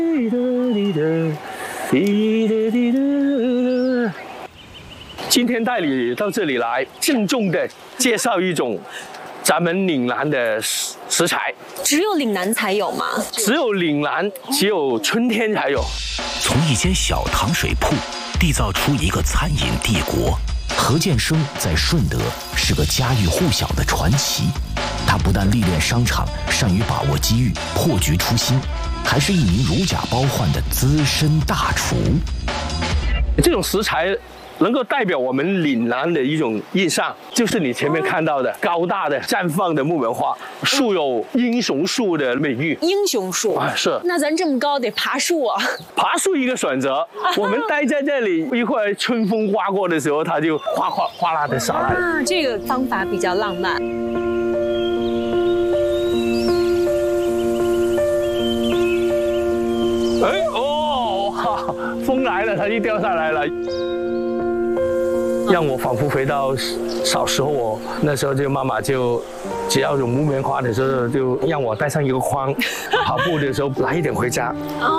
今天带你到这里来，郑重的介绍一种咱们岭南的食材。 只有岭南才有吗？ 只有岭南，只有春天才有。 从一间小糖水铺缔造出一个餐饮帝国，何建生在顺德是个家喻户晓的传奇。他不但历练商场，善于把握机遇，破局出新，还是一名如假包换的资深大厨。 这种食材能够代表我们岭南的一种印象，就是你前面看到的高大的绽放的木门花，树有英雄树的美誉。 英雄树啊，是。 那咱这么高得爬树啊？ 爬树一个选择，我们待在这里，一会儿春风刮过的时候，它就哗啦的洒来。 啊，这个方法比较浪漫。 哎哦，风来了，它就掉下来了。让我仿佛回到小时候，我那时候就妈妈就只要有木棉花的时候，就让我带上一个筐，跑步的时候拿一点回家。